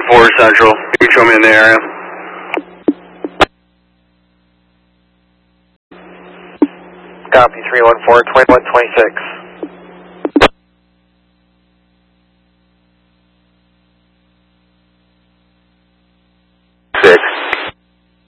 314 Central. You can show me in the area. Copy 314, 2126.